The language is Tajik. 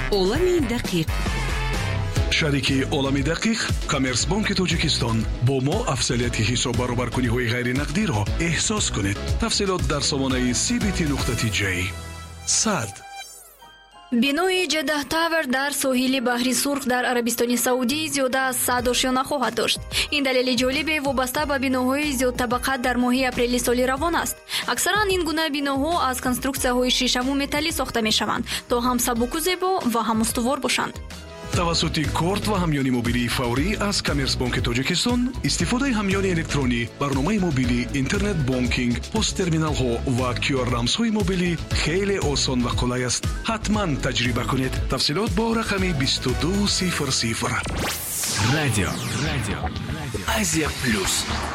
олами дақиқ. шарики олами дақиқ коммерсбанки тоҷикистон бо мо афзалияти ҳисоб баробаркуниҳои ғайринақдиро эҳсос кунед. тафсилот дар сомонаи cbt.tj. сад бинои Jeddah Tower дар соҳили баҳри Сурх дар Арабистони Саудӣ зиёда аз 100 ошёна хоҳад дошт. Ин далели ҷолибе вобаста ба биноҳои зиёдтабақа дар моҳи апрели соли равон аст. Аксаран ин гуна биноҳо аз конструксияҳои шишаву металлӣ сохта мешаванд, то ҳам сабуку зебо ва ҳам устувор бошанд. тавассути корт ва ҳамёни мобилии фаврӣ аз коммерсбанки тоҷикистон истифодаи ҳамёни электронӣ, барномаи мобилӣ, интернет бонкинг, посттерминалҳо ва QR-рамзҳои мобилӣ хеле осон ва қулай аст. ҳатман таҷриба кунед. тафсилот бо рақами 2200. радио Азия плюс.